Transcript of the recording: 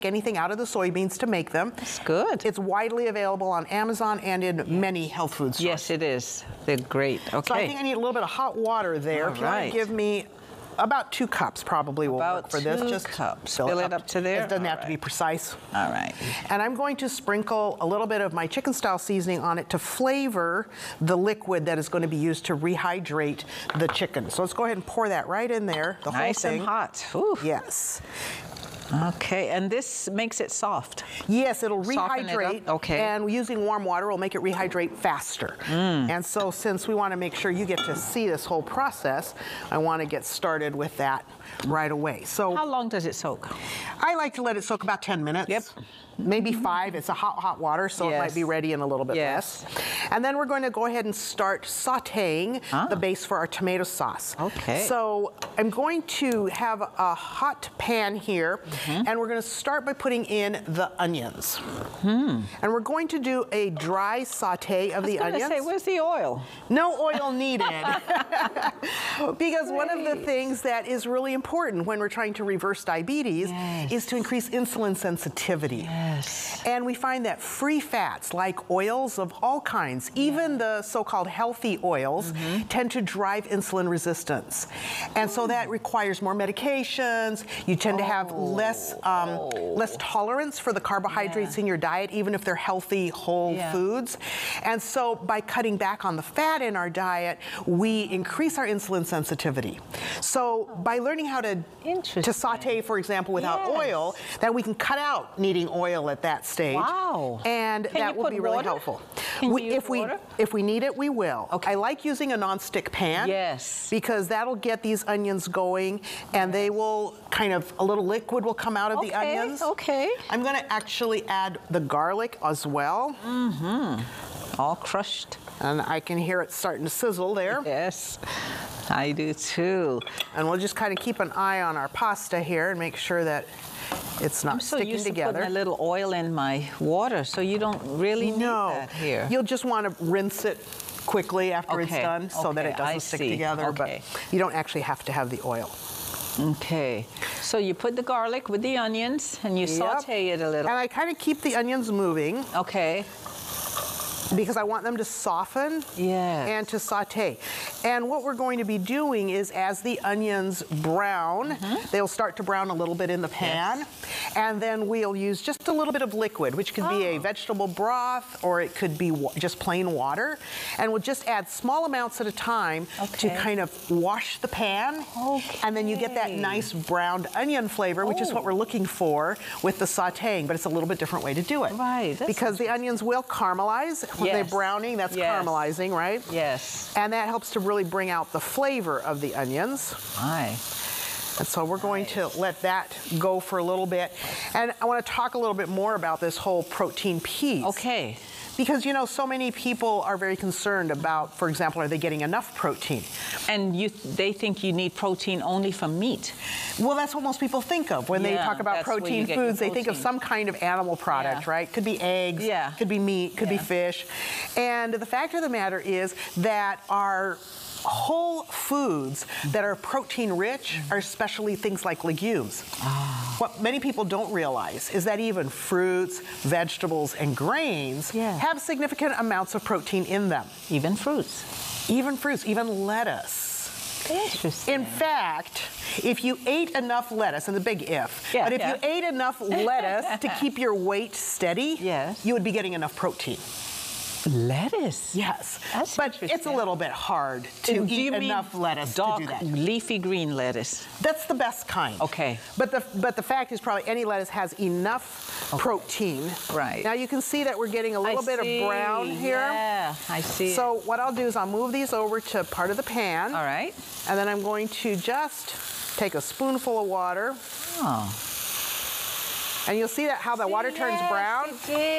anything out of the soybeans to make them. That's good. It's widely available on Amazon and in many health food stores. Yes, it is. They're great. Okay. So I think I need a little bit of hot water there. All if you want right. to give me about 2 cups probably will work for this. Just 2 cups. Fill it up to there. It doesn't have to be precise. All right. And I'm going to sprinkle a little bit of my chicken style seasoning on it to flavor the liquid that is going to be used to rehydrate the chicken. So let's go ahead and pour that right in there, the whole thing. Nice and hot. Ooh. Yes. Okay, and this makes it soft. Yes, it'll Soften it rehydrate. up. Okay. And using warm water will make it rehydrate faster. And so since we want to make sure you get to see this whole process, I want to get started with that right away. So How long does it soak? I like to let it soak about 10 minutes. Yep. Maybe 5. It's a hot water, so it might Yes. be ready in a little bit Yes. less. And then we're going to go ahead and start sautéing the base for our tomato sauce. Okay. So I'm going to have a hot pan here, and we're going to start by putting in the onions. And we're going to do a dry sauté of the I was onions. gonna say, where's the oil? No oil needed. Because one of the things that is really important when we're trying to reverse diabetes is to increase insulin sensitivity. Yes. And we find that free fats, like oils of all kinds, even the so-called healthy oils, tend to drive insulin resistance. And so that requires more medications. You tend to have less tolerance for the carbohydrates in your diet, even if they're healthy, whole foods. And so by cutting back on the fat in our diet, we increase our insulin sensitivity. So by learning how to saute, for example, without oil, then we can cut out needing oil at that stage. Wow. And that will be really helpful. If we need it, we will. Okay. I like using a non-stick pan. Yes. Because that'll get these onions going, and they will kind of, a little liquid will come out of the onions. Okay. I'm going to actually add the garlic as well. All crushed. And I can hear it starting to sizzle there. Yes, I do too. And we'll just kind of keep an eye on our pasta here and make sure that it's not sticking used together. To putting a little oil in my water, so you don't really need that here. You'll just want to rinse it quickly after it's done so that it doesn't stick together, but you don't actually have to have the oil. Okay, so you put the garlic with the onions and you saute it a little. And I kind of keep the onions moving. Okay. Because I want them to soften and to saute. And what we're going to be doing is as the onions brown, they'll start to brown a little bit in the pan. And then we'll use just a little bit of liquid, which could be a vegetable broth or it could be just plain water. And we'll just add small amounts at a time to kind of wash the pan. And then you get that nice browned onion flavor, which is what we're looking for with the sauteing, but it's a little bit different way to do it. Right. Because the onions will caramelize. When they're browning, that's caramelizing, right? Yes. And that helps to really bring out the flavor of the onions. Aye. And so we're going to let that go for a little bit. And I want to talk a little bit more about this whole protein piece. Okay. Because, you know, so many people are very concerned about, for example, are they getting enough protein? And they think you need protein only from meat. Well, that's what most people think of when they talk about protein foods. They think of some kind of animal product, right? Could be eggs, could be meat, could be fish. And the fact of the matter is that our whole foods that are protein rich are especially things like legumes. What many people don't realize is that even fruits, vegetables, and grains have significant amounts of protein in them. Even fruits. Even fruits, even lettuce. Interesting. In fact, if you ate enough lettuce, and the big if, but if you ate enough lettuce to keep your weight steady, you would be getting enough protein. Lettuce? Yes. That's but it's a little bit hard to eat enough lettuce to do that. Leafy green lettuce? That's the best kind. Okay. But the fact is probably any lettuce has enough protein. Right. Now you can see that we're getting a little bit of brown here. Yeah, I see. So what I'll do is I'll move these over to part of the pan. All right. And then I'm going to just take a spoonful of water. Oh. And you'll see that how the water turns brown. It did.